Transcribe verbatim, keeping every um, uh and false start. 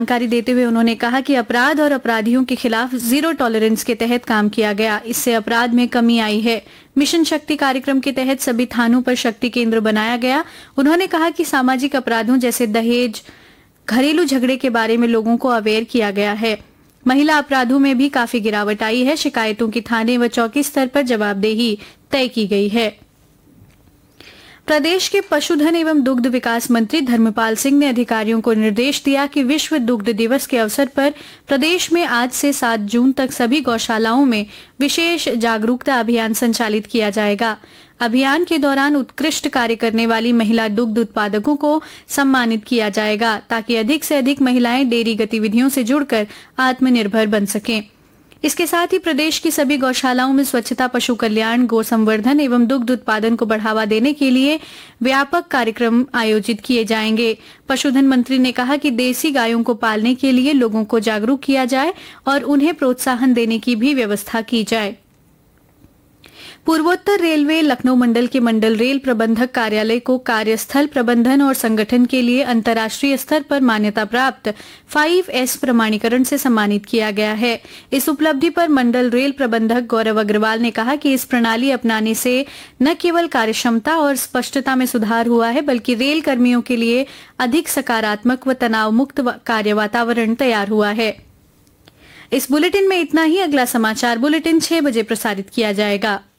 जानकारी देते हुए उन्होंने कहा कि अपराध और अपराधियों के खिलाफ जीरो टॉलरेंस के तहत काम किया गया, इससे अपराध में कमी आई है। मिशन शक्ति कार्यक्रम के तहत सभी थानों पर शक्ति केंद्र बनाया गया। उन्होंने कहा कि सामाजिक अपराधों जैसे दहेज, घरेलू झगड़े के बारे में लोगों को अवेयर किया गया है। महिला अपराधों में भी काफी गिरावट आई है। शिकायतों की थाने व चौकी स्तर पर जवाबदेही तय की गई है। प्रदेश के पशुधन एवं दुग्ध विकास मंत्री धर्मपाल सिंह ने अधिकारियों को निर्देश दिया कि विश्व दुग्ध दिवस के अवसर पर प्रदेश में आज से सात जून तक सभी गौशालाओं में विशेष जागरूकता अभियान संचालित किया जाएगा। अभियान के दौरान उत्कृष्ट कार्य करने वाली महिला दुग्ध उत्पादकों को सम्मानित किया जाएगा ताकि अधिक से अधिक महिलाएं डेयरी गतिविधियों से जुड़कर आत्मनिर्भर बन सकें। इसके साथ ही प्रदेश की सभी गौशालाओं में स्वच्छता, पशु कल्याण, गौ संवर्धन एवं दुग्ध उत्पादन को बढ़ावा देने के लिए व्यापक कार्यक्रम आयोजित किए जाएंगे। पशुधन मंत्री ने कहा कि देसी गायों को पालने के लिए लोगों को जागरूक किया जाए और उन्हें प्रोत्साहन देने की भी व्यवस्था की जाए। पूर्वोत्तर रेलवे लखनऊ मंडल के मंडल रेल प्रबंधक कार्यालय को कार्यस्थल प्रबंधन और संगठन के लिए अंतर्राष्ट्रीय स्तर पर मान्यता प्राप्त फाइव एस प्रमाणीकरण से सम्मानित किया गया है। इस उपलब्धि पर मंडल रेल प्रबंधक गौरव अग्रवाल ने कहा कि इस प्रणाली अपनाने से न केवल कार्यक्षमता और स्पष्टता में सुधार हुआ है, बल्कि रेल कर्मियों के लिए अधिक सकारात्मक व तनाव मुक्त कार्य वातावरण तैयार हुआ है। इस बुलेटिन में इतना ही। अगला समाचार बुलेटिन छह बजे प्रसारित किया जाएगा।